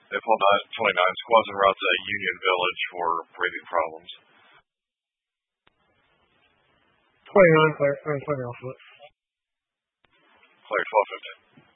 April 29, squads en route to Union Village for breathing problems. 29, clear. 29 Alpha. Clear, 1250.